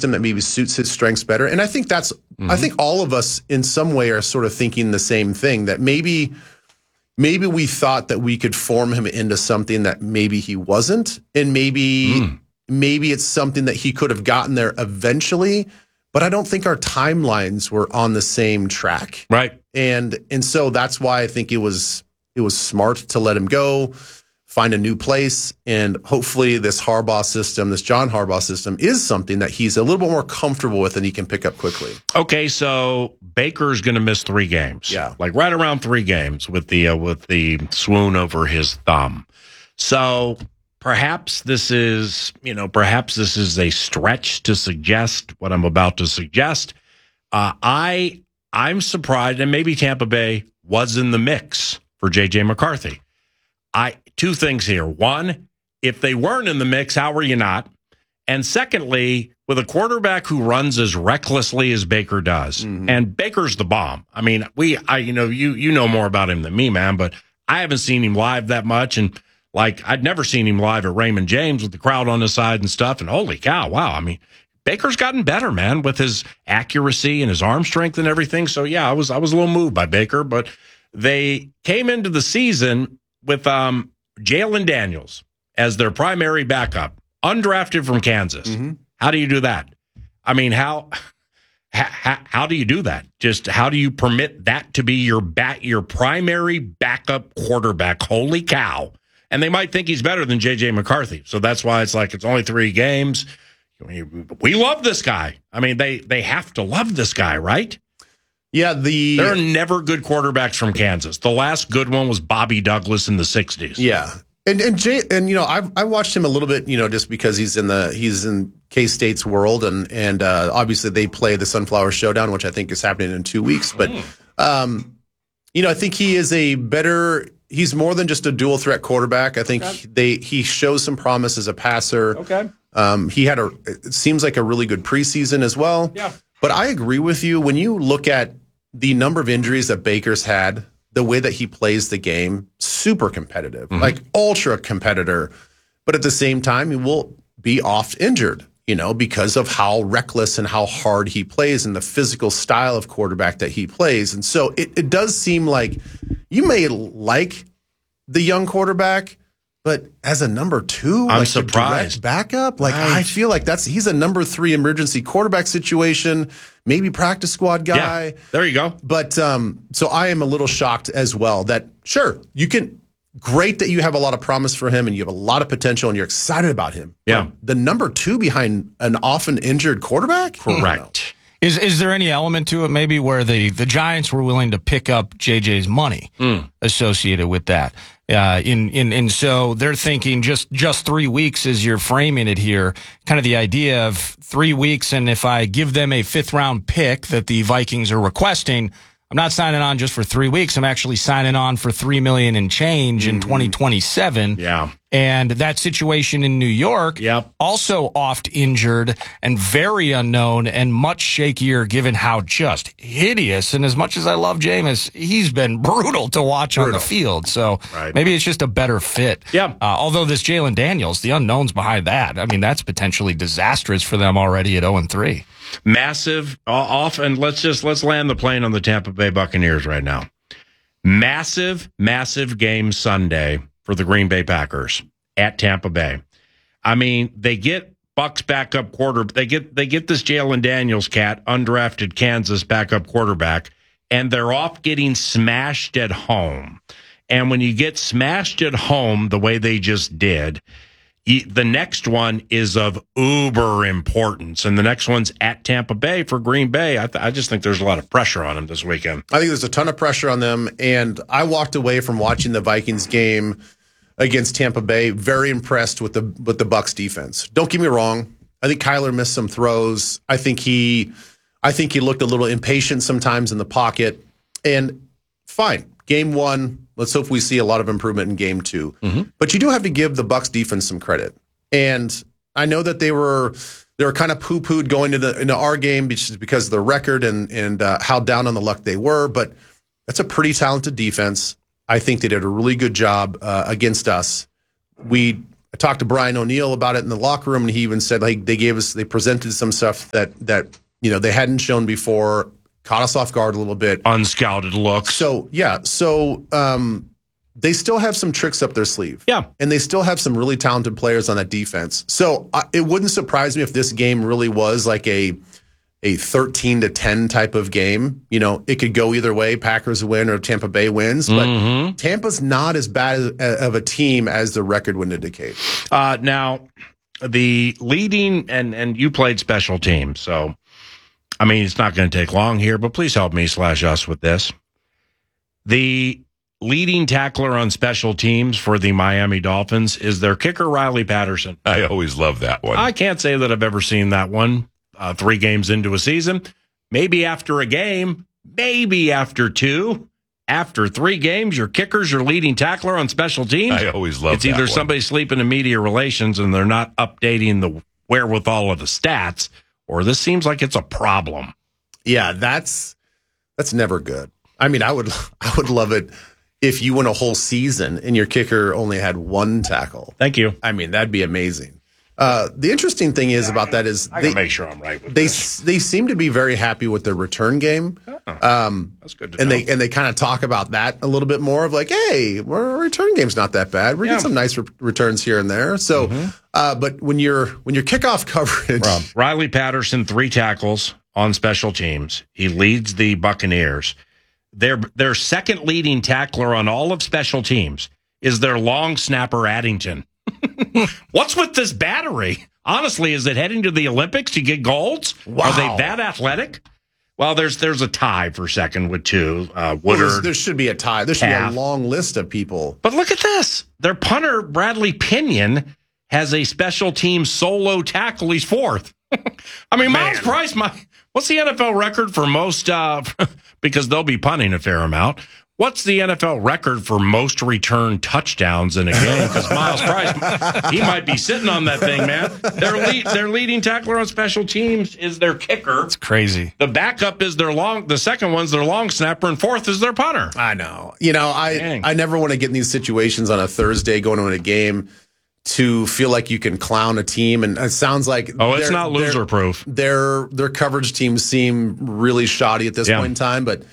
system that maybe suits his strengths better. And I think I think all of us in some way are sort of thinking the same thing, that maybe we thought that we could form him into something that maybe he wasn't. And maybe it's something that he could have gotten there eventually, but I don't think our timelines were on the same track. Right. And so that's why I think it was smart to let him go, find a new place, and hopefully this John Harbaugh system is something that he's a little bit more comfortable with and he can pick up quickly. Okay, so Baker's going to miss 3 games. Yeah. Like right around 3 games with the swoon over his thumb. So perhaps this is a stretch to suggest what I'm about to suggest. I'm surprised, and maybe Tampa Bay was in the mix for J.J. McCarthy. 2 things here. One, if they weren't in the mix, how were you not? And secondly, with a quarterback who runs as recklessly as Baker does, and Baker's the bomb. I mean, you know more about him than me, man, but I haven't seen him live that much, and I'd never seen him live at Raymond James with the crowd on his side and stuff. And holy cow, wow! I mean, Baker's gotten better, man, with his accuracy and his arm strength and everything. So yeah, I was a little moved by Baker, but they came into the season with Jalen Daniels as their primary backup, undrafted from Kansas. How do you do that? I mean, how do you do that? Just how do you permit that to be your primary backup quarterback? Holy cow. And they might think he's better than J.J. McCarthy. So that's why it's only 3 games. We love this guy. I mean, they have to love this guy, right? Yeah, there are never good quarterbacks from Kansas. The last good one was Bobby Douglas in the 60s. Yeah. I watched him a little bit, just because he's in K-State's world, and obviously they play the Sunflower Showdown, which I think is happening in 2 weeks. But I think he's more than just a dual threat quarterback. I think he shows some promise as a passer. Okay. It seems like a really good preseason as well. Yeah. But I agree with you. When you look at the number of injuries that Baker's had, the way that he plays the game, super competitive, like ultra competitor. But at the same time, he will be oft injured, because of how reckless and how hard he plays and the physical style of quarterback that he plays. And so it does seem like you may like the young quarterback, but as a number 2, I'm surprised. Backup, I feel like he's a number 3 emergency quarterback situation, maybe practice squad guy. Yeah, there you go. But so I am a little shocked as well that sure, great that you have a lot of promise for him and you have a lot of potential and you're excited about him. Yeah. But the number 2 behind an often injured quarterback? Correct. Is there any element to it maybe where the Giants were willing to pick up JJ's money associated with that? And so they're thinking just 3 weeks as you're framing it here, kind of the idea of 3 weeks, and if I give them a 5th round pick that the Vikings are requesting, I'm not signing on just for 3 weeks. I'm actually signing on for $3 million and change in 2027. Yeah. And that situation in New York, also oft injured and very unknown and much shakier given how just hideous. And as much as I love Jameis, he's been brutal to watch on the field. So maybe it's just a better fit. Yeah. Although this Jalen Daniels, the unknowns behind that, I mean, that's potentially disastrous for them already at 0-3. Massive off, and let's land the plane on the Tampa Bay Buccaneers right now. Massive game Sunday for the Green Bay Packers at Tampa Bay. I mean, they get Bucs backup quarter. They get this Jalen Daniels cat, undrafted Kansas backup quarterback, and they're off getting smashed at home. And when you get smashed at home the way they just did, the next one is of uber importance, and the next one's at Tampa Bay for Green Bay. I just think there's a lot of pressure on them this weekend. I think there's a ton of pressure on them, and I walked away from watching the Vikings game against Tampa Bay very impressed with the Bucs defense. Don't get me wrong. I think Kyler missed some throws. I think he looked a little impatient sometimes in the pocket, and fine. Game 1, let's hope we see a lot of improvement in game 2. But you do have to give the Bucs defense some credit. And I know that they were kind of poo-pooed going into our game because of the record and how down on the luck they were. But that's a pretty talented defense. I think they did a really good job against us. We I talked to Brian O'Neill about it in the locker room, and he even said like they presented some stuff that they hadn't shown before, caught us off guard a little bit. Unscouted looks. So they still have some tricks up their sleeve. Yeah. And they still have some really talented players on that defense. So it wouldn't surprise me if this game really was like a 13-10 type of game. It could go either way. Packers win or Tampa Bay wins. But Tampa's not as bad of a team as the record would indicate. Now, the leading, and you played special teams, so, I mean, it's not going to take long here, but please help me / us with this. The leading tackler on special teams for the Miami Dolphins is their kicker, Riley Patterson. I always love that one. I can't say that I've ever seen that one 3 games into a season. Maybe after a game, maybe after 2. After 3 games, your kicker's your leading tackler on special teams. I always love It's that either one. somebody sleeping in media relations and they're not updating the wherewithal of the stats, or this seems like it's a problem. Yeah, that's never good. I mean, I would love it if you went a whole season and your kicker only had 1 tackle. Thank you. I mean, that'd be amazing. The interesting thing is about that is I can make sure I'm right with they this. they seem to be very happy with their return game. That's good to And know. they kind of talk about that a little bit more of like, hey, our return game's not that bad. We're getting some nice returns here and there. So, but when your kickoff coverage, Riley Patterson, 3 tackles on special teams. He leads the Buccaneers. Their second leading tackler on all of special teams is their long snapper Addington. What's with this battery? Honestly, is it heading to the Olympics to get golds? Wow. Are they that athletic? Well, there's a tie for second with 2. well, Woodard. there should be a tie. There should Half. be a long list of people. But look at this. Their punter, Bradley Pinion, has a special team solo tackle. He's 4th. I mean, Miles Price, what's the NFL record for most, because they'll be punting a fair amount. What's the NFL record for most return touchdowns in a game? Because Miles Price, he might be sitting on that thing, man. Their leading tackler on special teams is their kicker. It's crazy. The backup is the second one's their long snapper, and 4th is their punter. I know. Dang. I never want to get in these situations on a Thursday going to a game to feel like you can clown a team, and it sounds like It's not loser proof. Their coverage teams seem really shoddy at this point in time, but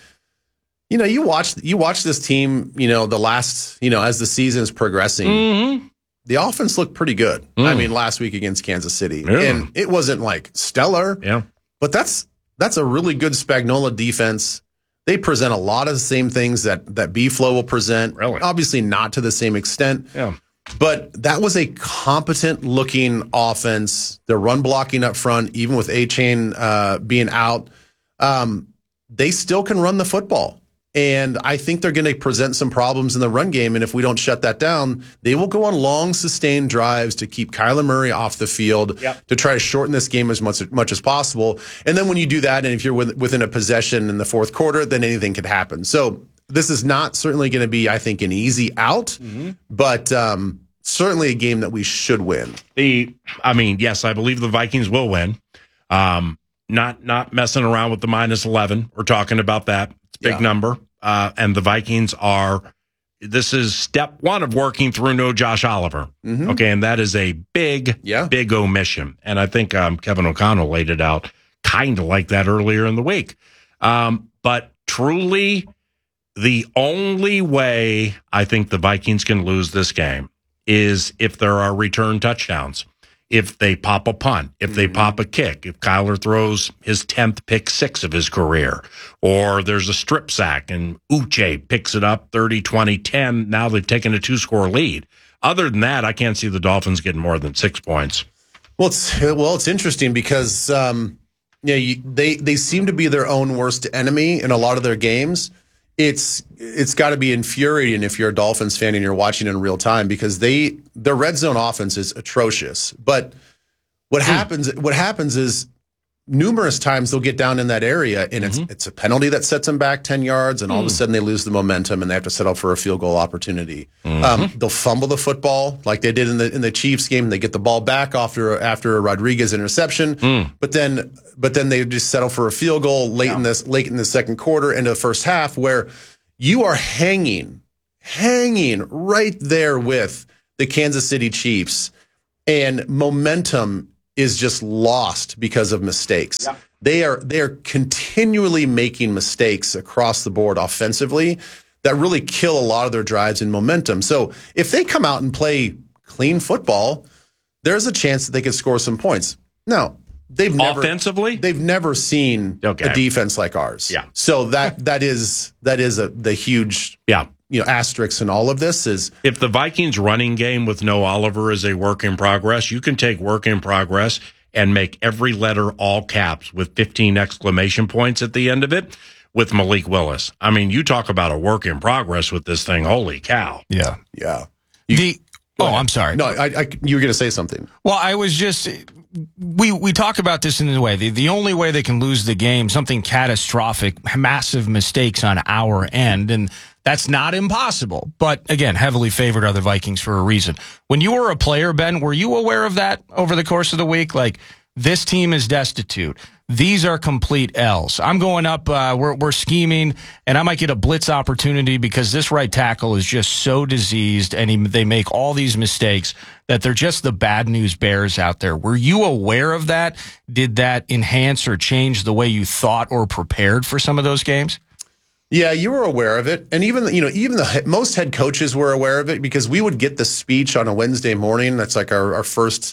you watch this team, the last, as the season is progressing, the offense looked pretty good. I mean, last week against Kansas City, and it wasn't like stellar, but that's a really good Spagnuolo defense. They present a lot of the same things that B-Flow will present. Really? Obviously not to the same extent. Yeah. But that was a competent-looking offense. They're run blocking up front, even with A-Chain being out. They still can run the football. And I think they're going to present some problems in the run game. And if we don't shut that down, they will go on long, sustained drives to keep Kyler Murray off the field to try to shorten this game as much as possible. And then when you do that, and if you're within a possession in the 4th quarter, then anything could happen. So this is not certainly going to be, I think, an easy out, but certainly a game that we should win. Yes, I believe the Vikings will win. Not messing around with the -11. We're talking about that. It's a big number. And the Vikings this is step 1 of working through no Josh Oliver. Okay, and that is a big omission. And I think Kevin O'Connell laid it out kind of like that earlier in the week. But truly, the only way I think the Vikings can lose this game is if there are return touchdowns. If they pop a punt, if they pop a kick, if Kyler throws his 10th pick 6 of his career, or there's a strip sack and Uche picks it up 30-20-10. Now they've taken a 2-score lead. Other than that, I can't see the Dolphins getting more than 6 points. Well, it's interesting because they seem to be their own worst enemy in a lot of their games. It's got to be infuriating if you're a Dolphins fan and you're watching in real time, because their red zone offense is atrocious. But what happens is numerous times they'll get down in that area and it's a penalty that sets them back 10 yards, and all of a sudden they lose the momentum and they have to settle for a field goal opportunity. They'll fumble the football like they did in the Chiefs game. They get the ball back after a Rodriguez interception, but then they just settle for a field goal late in the 2nd quarter into the first half, where you are hanging right there with the Kansas City Chiefs, and momentum is just lost because of mistakes. Yeah. They are continually making mistakes across the board offensively that really kill a lot of their drives and momentum. So if they come out and play clean football, there's a chance that they could score some points. Now, they've never seen a defense like ours. Yeah. So that is the huge asterisk in all of this is if the Vikings running game with no Oliver is a work in progress, you can take work in progress and make every letter all caps with 15 exclamation points at the end of it with Malik Willis. I mean, you talk about a work in progress with this thing. Holy cow. Yeah. Yeah. I'm sorry. No, you were going to say something. Well, I was just, we talk about this in a way. The only way they can lose the game, something catastrophic, massive mistakes on our end, and that's not impossible. But again, heavily favored are the Vikings for a reason. When you were a player, Ben, were you aware of that over the course of the week? Like, this team is destitute. These are complete L's. I'm going up, we're scheming, and I might get a blitz opportunity because this right tackle is just so diseased, and they make all these mistakes that they're just the bad news bears out there. Were you aware of that? Did that enhance or change the way you thought or prepared for some of those games? Yeah, you were aware of it, and even most head coaches were aware of it because we would get the speech on a Wednesday morning. That's like our first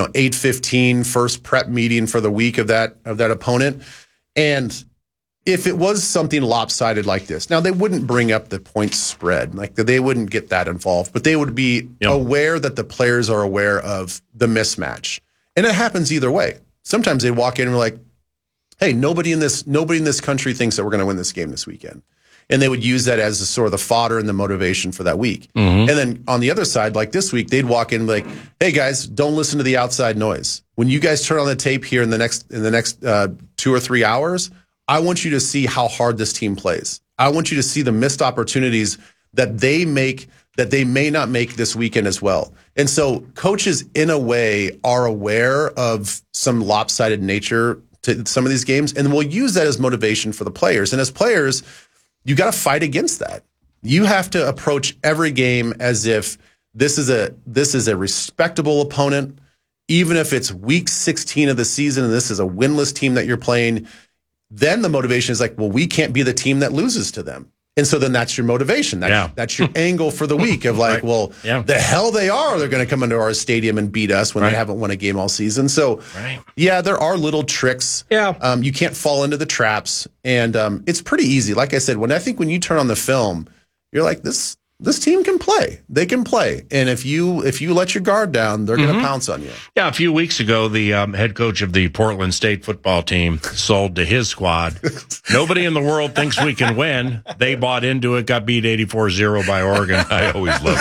8:15 first prep meeting for the week of that opponent. And if it was something lopsided like this, now they wouldn't bring up the point spread, like they wouldn't get that involved, but they would be aware that the players are aware of the mismatch. And it happens either way. Sometimes they walk in and we're like, hey, nobody in this country thinks that we're going to win this game this weekend. And they would use that as sort of the fodder and the motivation for that week. Mm-hmm. And then on the other side, like this week, they'd walk in and be like, hey guys, don't listen to the outside noise. When you guys turn on the tape here in the next 2 or 3 hours, I want you to see how hard this team plays. I want you to see the missed opportunities that they may not make this weekend as well. And so coaches, in a way, are aware of some lopsided nature to some of these games, and we'll use that as motivation for the players. And as players, you got to fight against that. You have to approach every game as if this is a respectable opponent, even if it's week 16 of the season and this is a winless team that you're playing. Then the motivation is like, well, we can't be the team that loses to them. And so then that's your motivation. That's your angle for the week of like, the hell they are. They're going to come into our stadium and beat us when they haven't won a game all season. So, there are little tricks. Yeah. You can't fall into the traps. And it's pretty easy. Like I said, when you turn on the film, you're like, this team can play. They can play. And if you let your guard down, they're going to pounce on you. Yeah, a few weeks ago, the head coach of the Portland State football team sold to his squad. Nobody in the world thinks we can win. They bought into it, got beat 84-0 by Oregon. I always love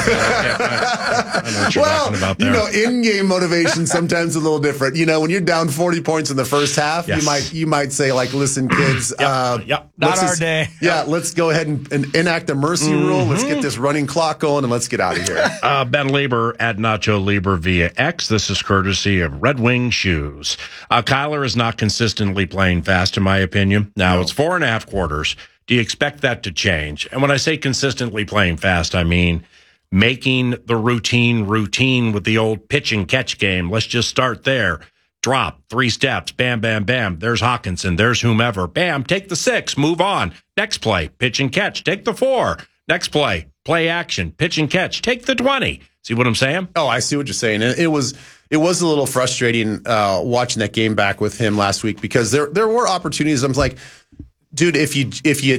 that. I know what you're talking about there. In-game motivation sometimes a little different. When you're down 40 points in the first half, you might say, like, listen, kids, not our day. Yeah, let's go ahead and enact a mercy rule. Let's get this running clock going and let's get out of here. Ben Lieber at Nacho Lieber via X. This is courtesy of Red Wing Shoes. Kyler is not consistently playing fast, in my opinion. Now, it's 4.5 quarters. Do you expect that to change? And when I say consistently playing fast, I mean making the routine with the old pitch and catch game. Let's just start there. Drop, 3 steps, bam, bam, bam. There's Hawkinson. There's whomever. Bam, take the 6, move on. Next play, pitch and catch. Take the 4. Next play action, pitch and catch. Take the 20. See what I'm saying? Oh, I see what you're saying. It was a little frustrating watching that game back with him last week because there were opportunities. I'm like, dude, if you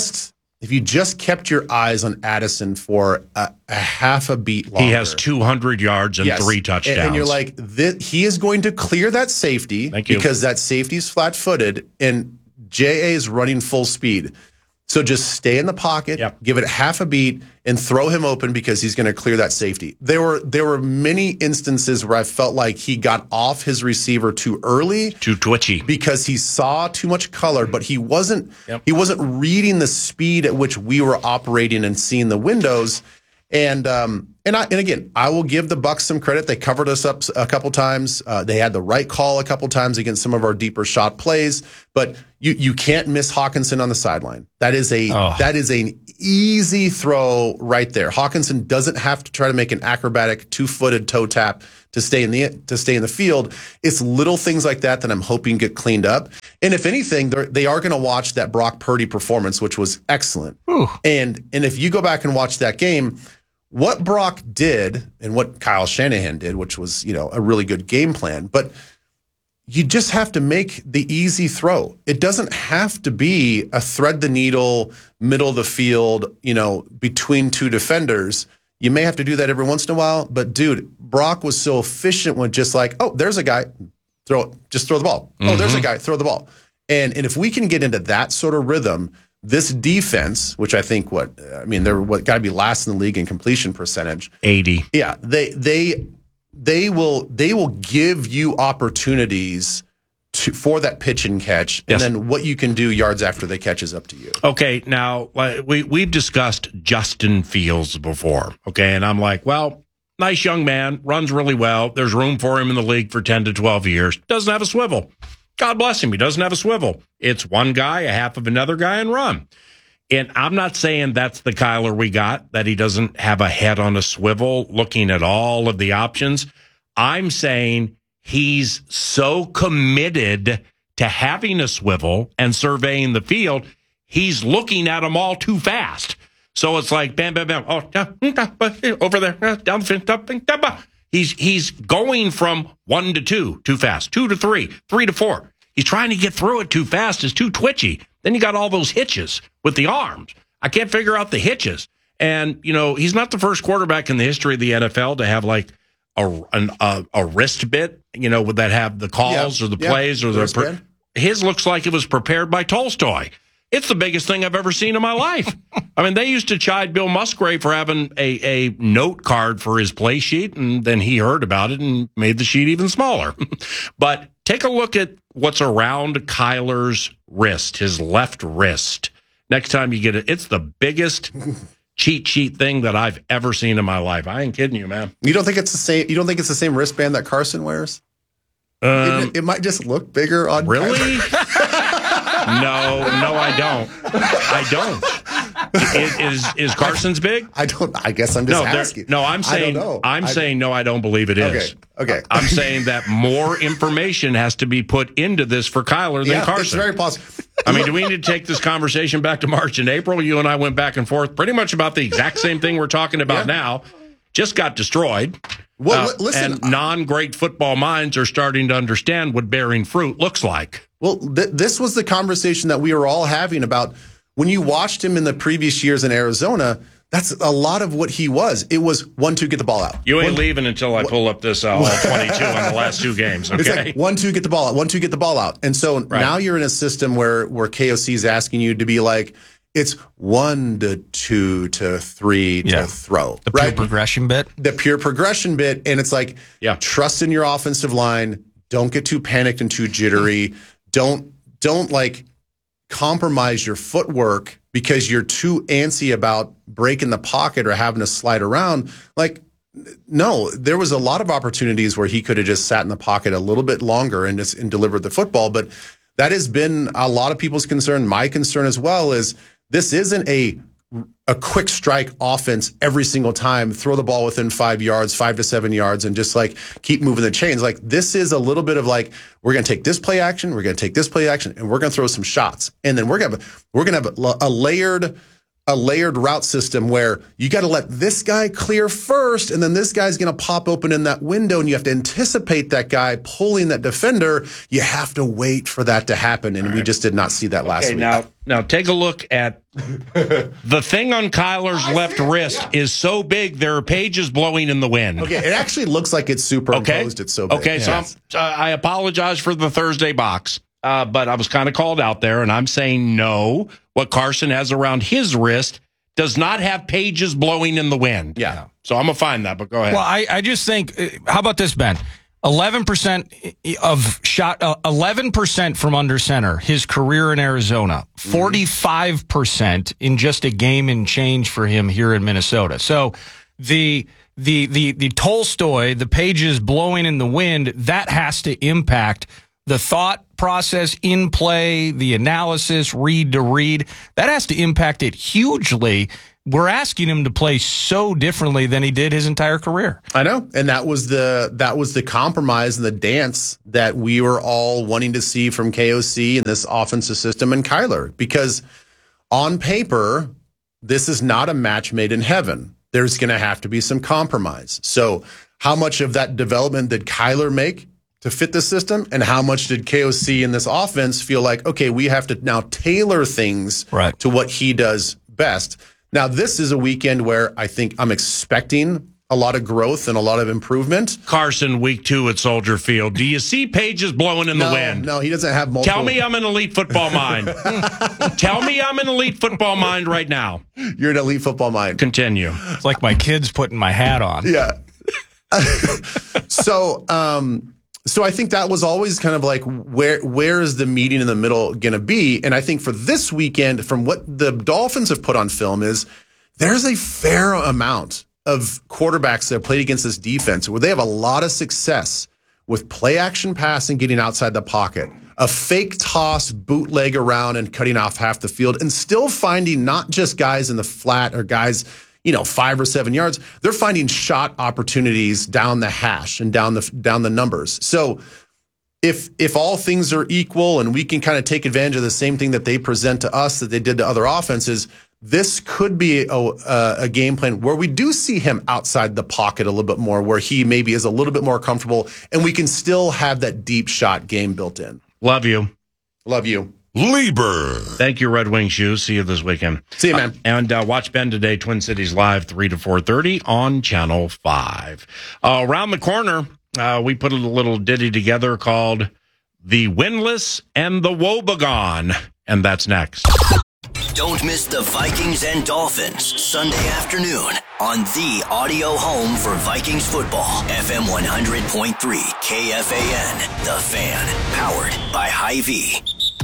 just kept your eyes on Addison for a half a beat longer. He has 200 yards and 3 touchdowns. And you're like, he is going to clear that safety because that safety's flat-footed and J.A. is running full speed. So just stay in the pocket, give it half a beat, and throw him open because he's going to clear that safety. There were many instances where I felt like he got off his receiver too early, too twitchy, because he saw too much color, but he wasn't reading the speed at which we were operating and seeing the windows. And again, I will give the Bucs some credit. They covered us up a couple times. They had the right call a couple times against some of our deeper shot plays. But you can't miss Hawkinson on the sideline. That is an easy throw right there. Hawkinson doesn't have to try to make an acrobatic 2-footed toe tap to stay in the field. It's little things like that I'm hoping get cleaned up. And if anything, they are going to watch that Brock Purdy performance, which was excellent. Ooh. And if you go back and watch that game, what Brock did and what Kyle Shanahan did, which was, a really good game plan, but you just have to make the easy throw. It doesn't have to be a thread the needle, middle of the field, between two defenders. You may have to do that every once in a while, but dude, Brock was so efficient with just like, oh, there's a guy, just throw the ball. Mm-hmm. Oh, there's a guy, throw the ball. And if we can get into that sort of rhythm, this defense, which I think they're got to be last in the league in completion percentage, 80. Yeah, they will give you opportunities for that pitch and catch, yes. And then what you can do yards after they catch is up to you. Okay, now we've discussed Justin Fields before. Okay, and I'm like, well, nice young man, runs really well. There's room for him in the league for 10 to 12 years. Doesn't have a swivel. God bless him. He doesn't have a swivel. It's one guy, a half of another guy, and run. And I'm not saying that's the Kyler we got, that he doesn't have a head on a swivel looking at all of the options. I'm saying he's so committed to having a swivel and surveying the field, he's looking at them all too fast. So it's like, bam, bam, bam. Oh, over there, down the field. He's going from 1 to 2 too fast, 2 to 3, 3 to 4. He's trying to get through it too fast. It's too twitchy. Then you got all those hitches with the arms. I can't figure out the hitches. And, he's not the first quarterback in the history of the NFL to have like a wrist bit, would that have the calls or the plays or the his looks like it was prepared by Tolstoy. It's the biggest thing I've ever seen in my life. I mean, they used to chide Bill Musgrave for having a note card for his play sheet, and then he heard about it and made the sheet even smaller. But take a look at what's around Kyler's wrist, his left wrist. Next time you get it, it's the biggest cheat sheet thing that I've ever seen in my life. I ain't kidding you, man. You don't think it's the same? You don't think it's the same wristband that Carson wears? It might just look bigger on. Really? No, I don't. Is Carson's big? I don't. I guess I'm just asking. No, I'm saying. I'm saying no. I don't believe it is. Okay. I'm saying that more information has to be put into this for Kyler than Carson. It's very possible. I mean, do we need to take this conversation back to March and April? You and I went back and forth pretty much about the exact same thing we're talking about now. Just got destroyed. Well, listen, and non-great football minds are starting to understand what bearing fruit looks like. Well, this was the conversation that we were all having about when you watched him in the previous years in Arizona. That's a lot of what he was. It was 1-2, get the ball out. You ain't leaving until I pull up this all 22 on the last 2 games. Okay, it's like 1-2, get the ball out. 1-2, get the ball out. And so now you're in a system where KOC is asking you to be like, it's 1 to 2 to 3 to throw. The pure progression bit. The pure progression bit. And it's like, trust in your offensive line. Don't get too panicked and too jittery. Don't like compromise your footwork because you're too antsy about breaking the pocket or having to slide around. Like, no, there was a lot of opportunities where he could have just sat in the pocket a little bit longer and delivered the football. But that has been a lot of people's concern. My concern as well is this isn't a quick strike offense every single time, throw the ball within 5 yards, 5 to 7 yards, and just like keep moving the chains. Like this is a little bit of like, we're going to take this play action, we're going to take this play action, and we're going to throw some shots. And then we're going to have a layered route system where you got to let this guy clear first, and then this guy's going to pop open in that window, and you have to anticipate that guy pulling that defender. You have to wait for that to happen, and we just did not see that last week. Now take a look at the thing on Kyler's left wrist is so big there are pages blowing in the wind. Okay, it actually looks like it's superimposed. It's so big. Okay, so I apologize for the Thursday box. But I was kind of called out there, and I'm saying no. What Carson has around his wrist does not have pages blowing in the wind. Yeah. So I'm going to find that, but go ahead. Well, I just think, how about this, Ben? 11% of shot, 11% from under center, his career in Arizona, 45% in just a game and change for him here in Minnesota. So the Tolstoy, the pages blowing in the wind, that has to impact the thought process in play, the analysis, read to read. That has to impact it hugely. We're asking him to play so differently than he did his entire career. I know. And that was the compromise and the dance that we were all wanting to see from KOC in this offensive system and Kyler. Because on paper, this is not a match made in heaven. There's going to have to be some compromise. So how much of that development did Kyler make to fit the system, and how much did KOC in this offense feel like, okay, we have to now tailor things to what he does best? Now, this is a weekend where I think I'm expecting a lot of growth and a lot of improvement. Carson, week 2 at Soldier Field. Do you see pages blowing in the wind? No, he doesn't have multiple. Tell me I'm an elite football mind. Tell me I'm an elite football mind right now. You're an elite football mind. Continue. It's like my kids putting my hat on. Yeah. So I think that was always kind of like, where is the meeting in the middle going to be? And I think for this weekend, from what the Dolphins have put on film, is there's a fair amount of quarterbacks that have played against this defense where they have a lot of success with play action pass and getting outside the pocket, a fake toss, bootleg around and cutting off half the field, and still finding not just guys in the flat or guys 5 or 7 yards. They're finding shot opportunities down the hash and down the numbers. So if all things are equal and we can kind of take advantage of the same thing that they present to us that they did to other offenses, this could be a game plan where we do see him outside the pocket a little bit more, where he maybe is a little bit more comfortable, and we can still have that deep shot game built in. Love you. Love you. Lieber. Thank you, Red Wing Shoes. See you this weekend. See you, man. And watch Ben today, Twin Cities Live, 3 to 4:30 on Channel 5. Around the corner, we put a little ditty together called The Winless and the Woebegone. And that's next. Don't miss the Vikings and Dolphins Sunday afternoon on the audio home for Vikings football. FM 100.3 KFAN, The Fan, powered by Hy-Vee.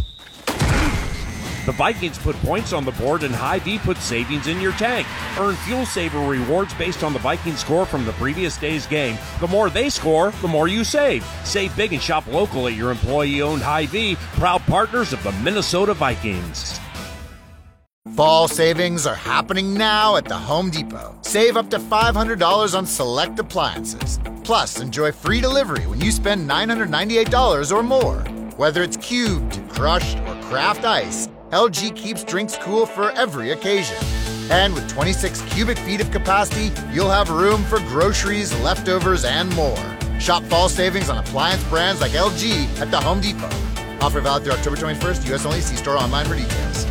The Vikings put points on the board and Hy-Vee put savings in your tank. Earn Fuel Saver rewards based on the Vikings score from the previous day's game. The more they score, the more you save. Save big and shop local at your employee-owned Hy-Vee, proud partners of the Minnesota Vikings. Fall savings are happening now at the Home Depot. Save up to $500 on select appliances. Plus, enjoy free delivery when you spend $998 or more. Whether it's cubed, crushed, or craft ice, LG keeps drinks cool for every occasion. And with 26 cubic feet of capacity, you'll have room for groceries, leftovers, and more. Shop fall savings on appliance brands like LG at the Home Depot. Offer valid through October 21st, U.S. only. See store online for details.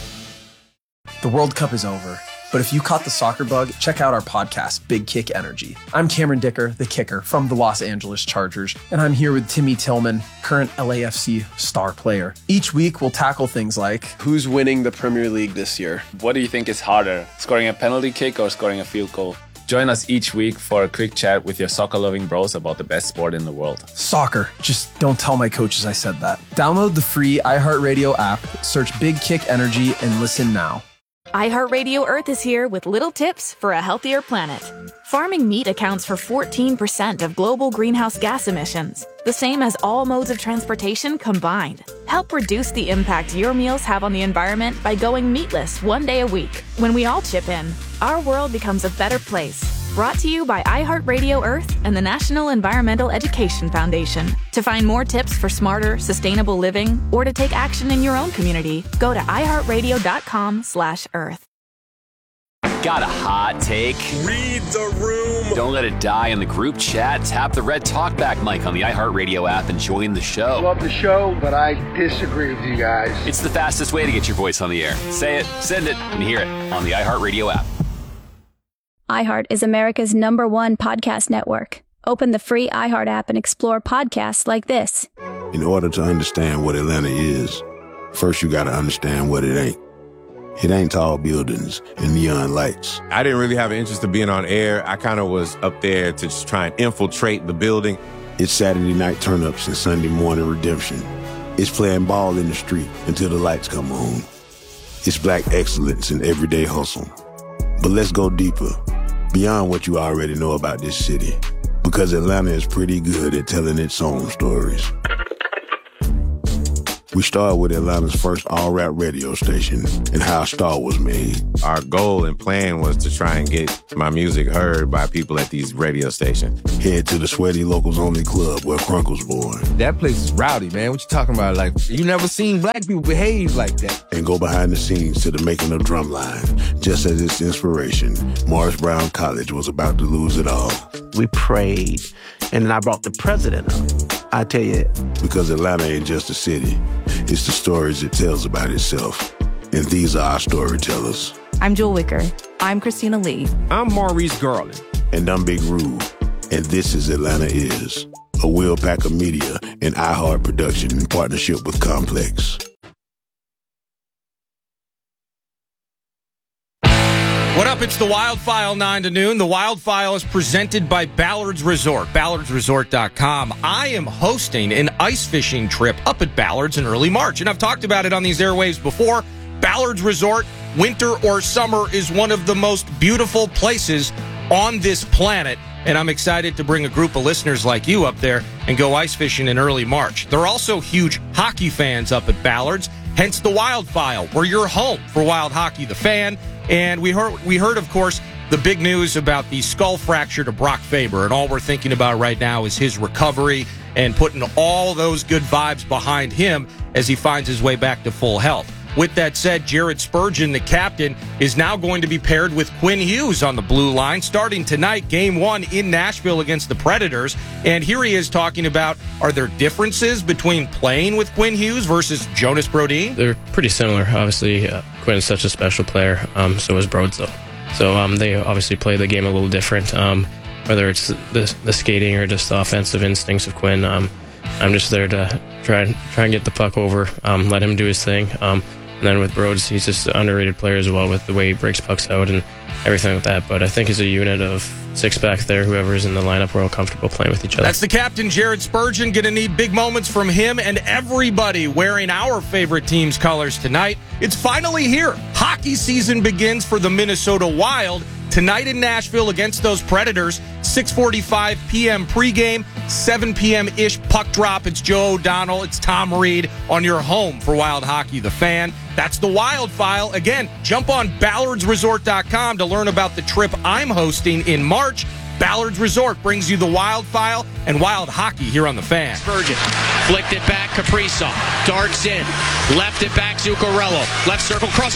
The World Cup is over, but if you caught the soccer bug, check out our podcast, Big Kick Energy. I'm Cameron Dicker, the kicker from the Los Angeles Chargers, and I'm here with Timmy Tillman, current LAFC star player. Each week, we'll tackle things like, who's winning the Premier League this year? What do you think is harder, scoring a penalty kick or scoring a field goal? Join us each week for a quick chat with your soccer-loving bros about the best sport in the world. Soccer. Just don't tell my coaches I said that. Download the free iHeartRadio app, search Big Kick Energy, and listen now. iHeartRadio Earth is here with little tips for a healthier planet. Farming meat accounts for 14% of global greenhouse gas emissions, the same as all modes of transportation combined. Help reduce the impact your meals have on the environment by going meatless one day a week. When we all chip in, our world becomes a better place. Brought to you by iHeartRadio Earth and the National Environmental Education Foundation. To find more tips for smarter, sustainable living, or to take action in your own community, go to iHeartRadio.com/Earth. Got a hot take? Read the room. Don't let it die in the group chat. Tap the red talkback mic on the iHeartRadio app and join the show. Love the show, but I disagree with you guys. It's the fastest way to get your voice on the air. Say it, send it, and hear it on the iHeartRadio app. iHeart is America's #1 podcast network. Open the free iHeart app and explore podcasts like this. In order to understand what Atlanta is, first you got to understand what it ain't. It ain't tall buildings and neon lights. I didn't really have an interest in being on air. I kind of was up there to just try and infiltrate the building. It's Saturday night turn-ups and Sunday morning redemption. It's playing ball in the street until the lights come on. It's black excellence in everyday hustle. But let's go deeper. beyond what you already know about this city, because Atlanta is pretty good at telling its own stories. We started with Atlanta's first all-rap radio station and how a star was made. Our goal and plan was to try and get my music heard by people at these radio stations. Head to the Sweaty Locals Only Club where Crunk was born. That place is rowdy, man. What you talking about? Like, you never seen black people behave like that. And go behind the scenes to the making of Drumline. Just as its inspiration, Morris Brown College was about to lose it all. We prayed, and then I brought the president up. I tell you. Because Atlanta ain't just a city. It's the stories it tells about itself. And these are our storytellers. I'm Jewel Wicker. I'm Christina Lee. I'm Maurice Garland. And I'm Big Rube. And this is Atlanta Is, a Will Packer Media and iHeart production in partnership with Complex. What up? It's the Wild File, 9 to noon. The Wild File is presented by Ballard's Resort, ballardsresort.com. I am hosting an ice fishing trip up at Ballard's in early March, and I've talked about it on these airwaves before. Ballard's Resort, winter or summer, is one of the most beautiful places on this planet, and I'm excited to bring a group of listeners like you up there and go ice fishing in early March. They're also huge hockey fans up at Ballard's, hence the Wild File, where you're home for Wild Hockey, the fan. And we heard, of course, the big news about the skull fracture to Brock Faber, and all we're thinking about right now is his recovery and putting all those good vibes behind him as he finds his way back to full health. With that said, Jared Spurgeon, the captain, is now going to be paired with Quinn Hughes on the blue line starting tonight, Game 1 in Nashville against the Predators. And here he is talking about, are there differences between playing with Quinn Hughes versus Jonas Brodin? They're pretty similar. Obviously, Quinn's such a special player, so is Brods, though. So they obviously play the game a little different, whether it's the skating or just the offensive instincts of Quinn. I'm just there to try and get the puck over, let him do his thing. And then with Broads, he's just an underrated player as well with the way he breaks pucks out and everything like that. But I think as a unit of six back there, whoever's in the lineup, we're all comfortable playing with each other. That's the captain, Jared Spurgeon. Going to need big moments from him and everybody wearing our favorite team's colors tonight. It's finally here. Hockey season begins for the Minnesota Wild tonight in Nashville against those Predators. 6:45 p.m. pregame, 7 p.m.-ish puck drop. It's Joe O'Donnell. It's Tom Reed on your home for Wild Hockey, the fan. That's the Wild File. Again, jump on ballardsresort.com to learn about the trip I'm hosting in March. Ballard's Resort brings you the Wild File and Wild Hockey here on the Fan. Spurgeon flicked it back, Kaprizov darts in, left it back, Zuccarello, left circle cross.